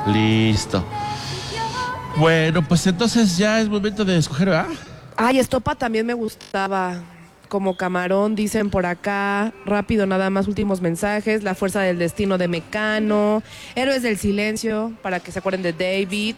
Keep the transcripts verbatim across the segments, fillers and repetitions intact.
Listo. Bueno, pues entonces ya es momento de escoger, ¿verdad? Ay, Estopa también me gustaba. Como Camarón, dicen por acá. Rápido, nada más, últimos mensajes. La fuerza del destino de Mecano. Héroes del silencio, para que se acuerden de David.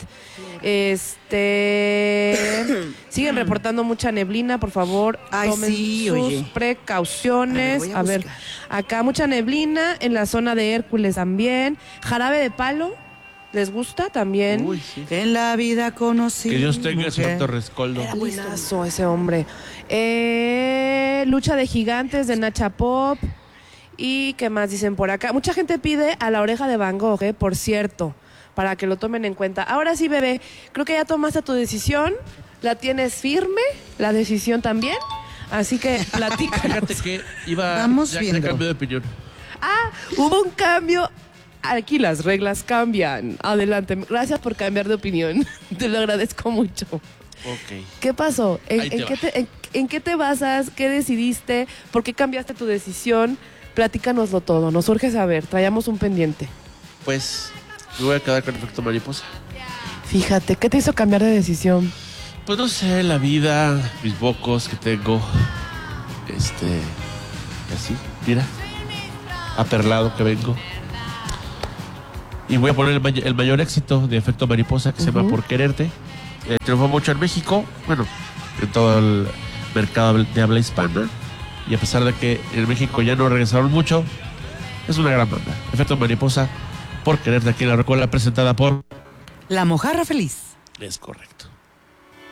Este... Siguen reportando mucha neblina, por favor. Ay, tomen sí, sus oye. precauciones. A ver, voy a a ver, buscar. acá mucha neblina. En la zona de Hércules también. Jarabe de Palo. ¿Les gusta también? Uy, sí. Que en la vida conocí. Que Dios tenga su mujer. santo rescoldo. Era buenazo ese hombre. Eh, Lucha de Gigantes de Nacha Pop. ¿Y qué más dicen por acá? Mucha gente pide a La Oreja de Van Gogh, eh, por cierto, para que lo tomen en cuenta. Ahora sí, bebé, creo que ya tomaste tu decisión. La tienes firme, la decisión también. Así que platica. Fíjate que iba Vamos ya, viendo. ya cambió de opinión. Ah, hubo un cambio. Aquí las reglas cambian. Adelante. Gracias por cambiar de opinión. Te lo agradezco mucho. Ok. ¿Qué pasó? ¿En, Ahí te en va. qué te, en, en qué te basas? ¿Qué decidiste? ¿Por qué cambiaste tu decisión? Platícanoslo todo. Nos urge saber. Traíamos un pendiente. Pues me voy a quedar con efecto mariposa. Fíjate, ¿qué te hizo cambiar de decisión? Pues no sé, la vida, mis bocos que tengo. Este. Así, mira. Aperlado que vengo. Y voy a poner el, may- el mayor éxito de Efecto Mariposa, que se llama Ujú. Por Quererte. Eh, triunfó mucho en México, bueno, en todo el mercado de habla hispana. Y a pesar de que en México ya no regresaron mucho, es una gran banda. Efecto Mariposa, Por Quererte, aquí en la Rocola, presentada por... La mojarra feliz. Es correcto.